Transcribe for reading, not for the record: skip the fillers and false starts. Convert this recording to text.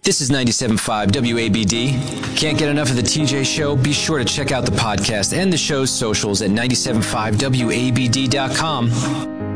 This is 97.5 WABD. Can't get enough of the TJ Show? Be sure to check out the podcast and the show's socials at 97.5WABD.com.